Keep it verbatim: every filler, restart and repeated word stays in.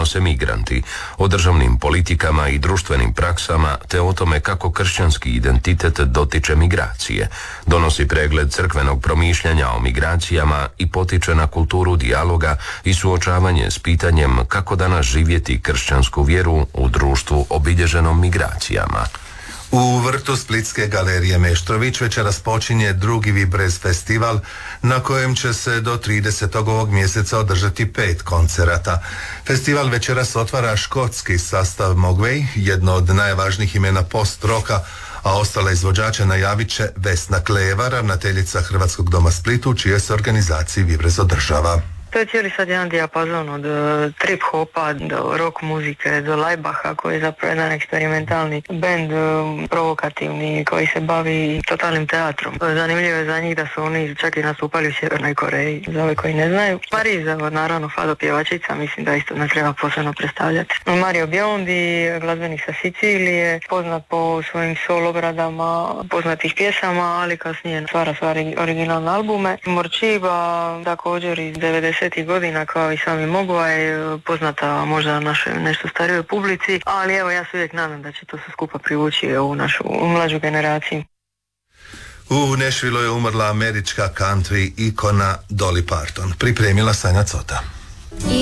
donose migranti, o državnim politikama i društvenim praksama, te o tome kako kršćanski identitet dotiče migracije. Donosi pregled crkvenog promišljanja o migracijama i potiče na kulturu dijaloga i suočavanje s pitanjem kako danas živjeti kršćansku vjeru u društvu obilježenom migracijama. U vrtu Splitske galerije Meštrović večeras počinje drugi Vibrez festival na kojem će se do tridesetog ovog mjeseca održati pet koncerata. Festival večeras otvara škotski sastav Mogwai, jedno od najvažnijih imena post-roka, a ostale izvođače najavit će Vesna Kleva, ravnateljica Hrvatskog doma Splitu, u čijoj se organizaciji Vibrez održava. To je cijeli sad jedan dijapazon od uh, trip-hopa do rock muzike, do Lajbaha koji je zapravo jedan eksperimentalni bend, uh, provokativni, koji se bavi totalnim teatrom. Zanimljivo je za njih da su oni čak i nastupali u Sjevernoj Koreji, za ove koji ne znaju. Mariza, naravno Fado pjevačica, mislim da isto ne treba posebno predstavljati. Mario Biondi, glazbenik sa Sicilije, poznat po svojim solo obradama poznatih pjesama, ali kasnije stvara stvari originalne albume. Morčiba, također iz devedesetih godina, kao i sami Mogwai, poznata možda našoj nešto starijoj publici, ali evo ja se uvijek nadam da će to sve skupa privući ovu našu mlađu generaciju. U Nashvilleu je umrla američka country ikona Dolly Parton. Pripremila Sanja Cota.